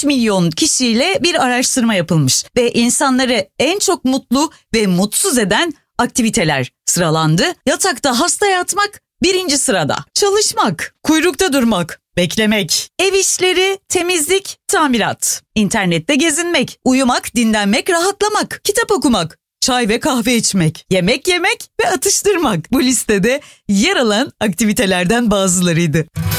5 milyon kişiyle bir araştırma yapılmış ve insanları en çok mutlu ve mutsuz eden aktiviteler sıralandı. Yatakta hasta yatmak birinci sırada. Çalışmak, kuyrukta durmak, beklemek, ev işleri, temizlik, tamirat, internette gezinmek, uyumak, dinlenmek, rahatlamak, kitap okumak, çay ve kahve içmek, yemek yemek ve atıştırmak bu listede yer alan aktivitelerden bazılarıydı.